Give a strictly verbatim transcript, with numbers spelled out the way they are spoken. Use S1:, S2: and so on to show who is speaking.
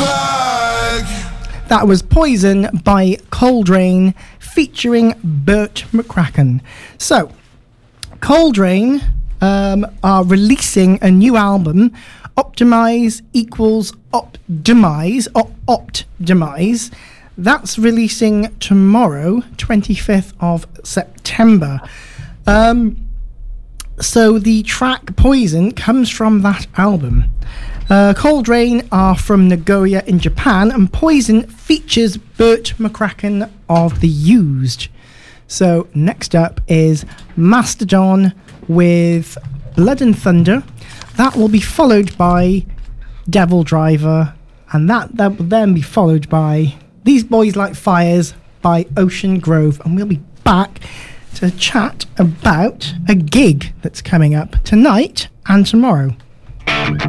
S1: That was Poison by Coldrain featuring Burt McCracken. So, Coldrain um, are releasing a new album, Optimize equals Optimize, op- Optimize. That's releasing tomorrow, twenty-fifth of September. Um, so the track Poison comes from that album. Uh, Coldrain are from Nagoya in Japan, and Poison features Burt McCracken of The Used. So next up is Mastodon with Blood and Thunder. That will be followed by Devil Driver, and that, that will then be followed by These Boys Like Fires by Ocean Grove. And we'll be back to chat about a gig that's coming up tonight and tomorrow.